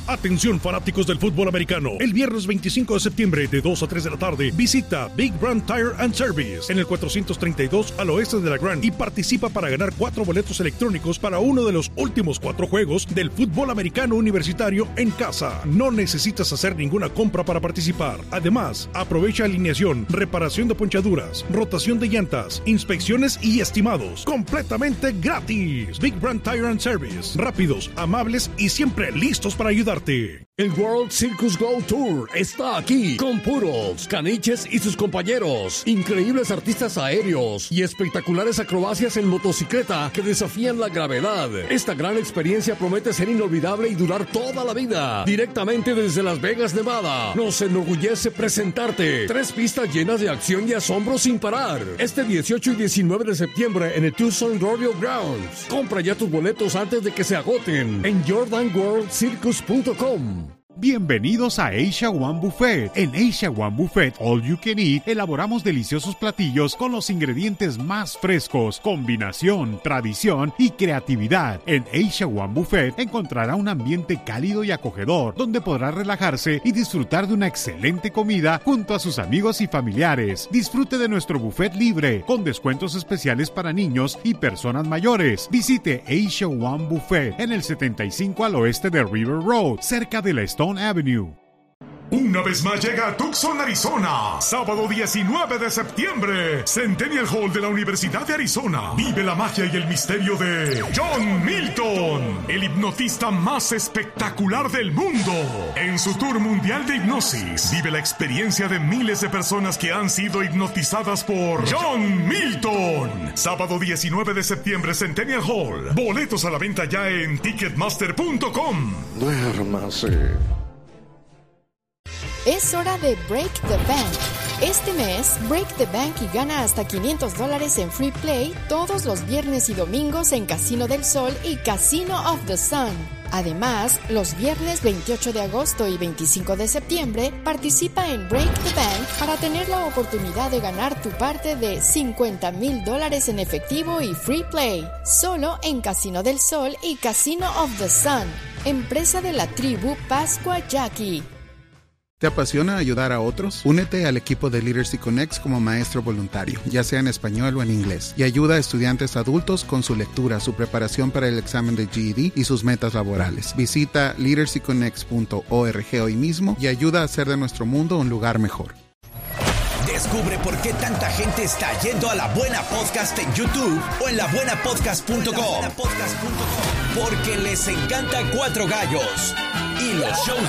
Atención fanáticos del fútbol americano. El viernes 25 de septiembre de 2 a 3 de la tarde visita Big Brand Tire and Service en el 432 al oeste de la Grand y participa para ganar 4 boletos electrónicos para uno de los últimos 4 juegos del fútbol americano universitario en casa. No necesitas hacer ninguna compra para participar. Además, aprovecha alineación, reparación de ponchaduras, rotación de llantas, inspecciones y estimados completamente gratis. Big Brand Tire and Service. Rápidos, amables y siempre listos para ayudarte. El World Circus Go Tour está aquí con Poodles, Caniches y sus compañeros, increíbles artistas aéreos y espectaculares acrobacias en motocicleta que desafían la gravedad. Esta gran experiencia promete ser inolvidable y durar toda la vida. Directamente desde Las Vegas, Nevada, nos enorgullece presentarte 3 pistas llenas de acción y asombro sin parar. Este 18 y 19 de septiembre en el Tucson Rodeo Grounds. Compra ya tus boletos antes de que se agoten en jordanworldcircus.com. Bienvenidos a Asia One Buffet. En Asia One Buffet All You Can Eat elaboramos deliciosos platillos con los ingredientes más frescos, combinación, tradición y creatividad. En Asia One Buffet encontrará un ambiente cálido y acogedor donde podrá relajarse y disfrutar de una excelente comida junto a sus amigos y familiares. Disfrute de nuestro buffet libre con descuentos especiales para niños y personas mayores. Visite Asia One Buffet en el 75 al oeste de River Road, cerca de la Stone Avenue. Una vez más llega a Tucson, Arizona. Sábado 19 de septiembre. Centennial Hall de la Universidad de Arizona. Vive la magia y el misterio de John Milton, el hipnotista más espectacular del mundo. En su tour mundial de hipnosis, vive la experiencia de miles de personas que han sido hipnotizadas por John Milton. Sábado 19 de septiembre, Centennial Hall. Boletos a la venta ya en Ticketmaster.com. Duérmase. Es hora de Break the Bank. Este mes, Break the Bank y gana hasta $500 en Free Play todos los viernes y domingos en Casino del Sol y Casino of the Sun. Además, los viernes 28 de agosto y 25 de septiembre, participa en Break the Bank para tener la oportunidad de ganar tu parte de $50,000 en efectivo y Free Play. Solo en Casino del Sol y Casino of the Sun. Empresa de la tribu Pascua Jackie. ¿Te apasiona ayudar a otros? Únete al equipo de Literacy Connects como maestro voluntario, ya sea en español o en inglés, y ayuda a estudiantes adultos con su lectura, su preparación para el examen de GED y sus metas laborales. Visita literacyconnects.org hoy mismo y ayuda a hacer de nuestro mundo un lugar mejor. Descubre por qué tanta gente está yendo a La Buena Podcast en YouTube o en labuenapodcast.com. Porque les encanta Cuatro Gallos y los shows